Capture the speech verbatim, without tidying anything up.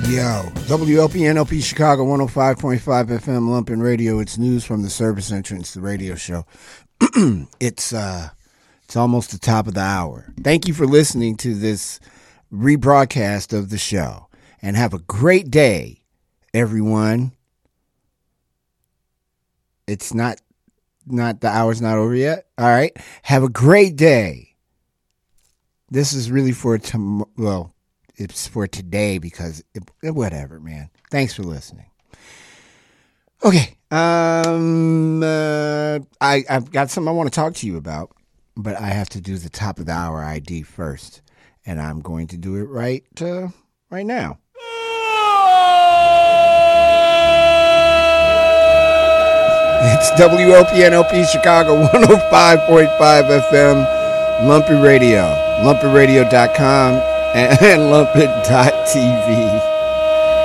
Yo, W L P N L P Chicago one oh five point five F M Lumpin' Radio. It's news from the service entrance, the radio show. it's uh, it's almost the top of the hour. Thank you for listening to this rebroadcast of the show, and have a great day, everyone. It's not not the hour's not over yet. All right, have a great day. This is really for tomorrow. Well, it's for today because it, whatever, man. Thanks for listening. Okay. Um, uh, I, I've got something I want to talk to you about, but I have to do the top of the hour I D first, and I'm going to do it right, uh, right now. It's W O P N L P Chicago one oh five point five F M, Lumpy Radio, lumpy radio dot com. And lumpit dot t v.